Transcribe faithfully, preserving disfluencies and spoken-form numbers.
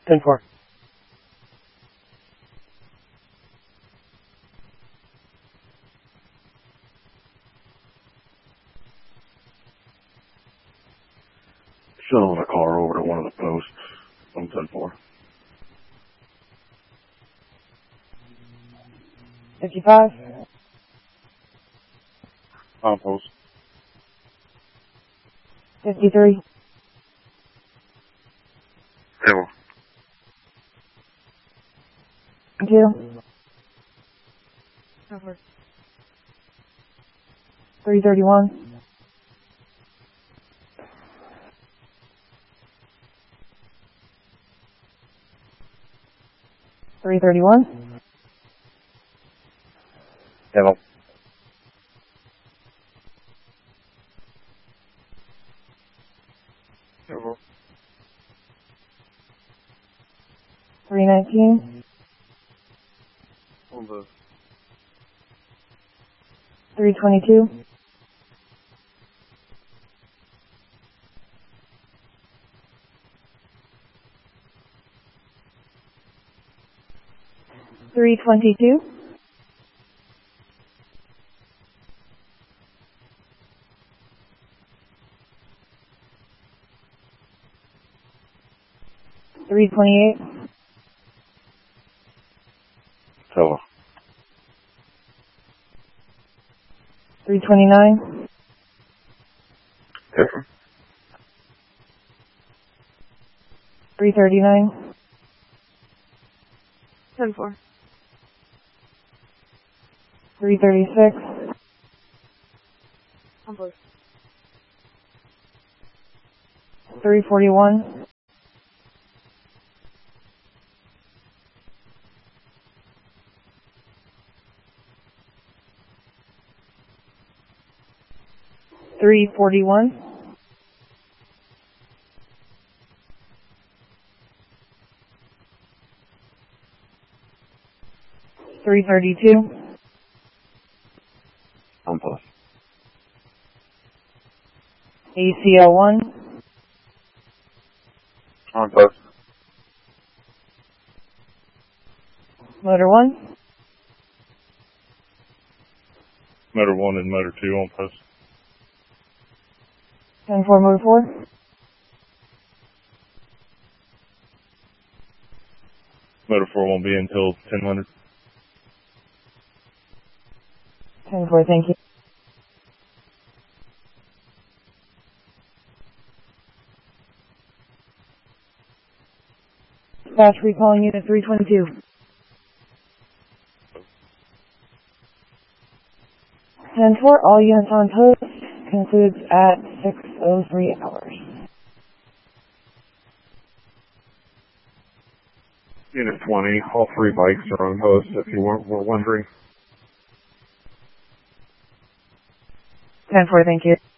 ten four. Shuttling a car over to one of the posts on ten four. fifty-five. On post. fifty-three. Hill. two. Over. three thirty-one. three thirty-one. Hill. Hill. three nineteen. On the three twenty-two. three twenty-two. three twenty-eight. Hill. three twenty-nine. Hill. three thirty-nine. ten four. three thirty-six. On post. three forty-one. three forty-one. three thirty-two. On post. A C L one. On post. Motor one. Motor one and motor two on post. ten four, motor four. Motor four won't be until ten hundred. ten four, thank you. Dispatch recalling unit three twenty-two. ten four, all units on post, concludes at six oh three hours. Unit twenty, all three bikes are on post if you were were wondering. ten four, thank you.